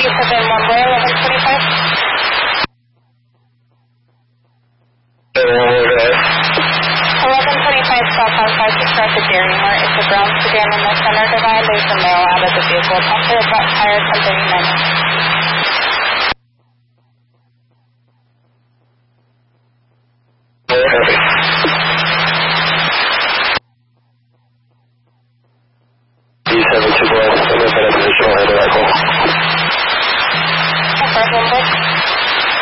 37 Monroe, 1125. 1125 southbound 5 to Dairy Mart. It's a brown sedan in the center divide. There's a male out of the vehicle. Possibly about tire 1039.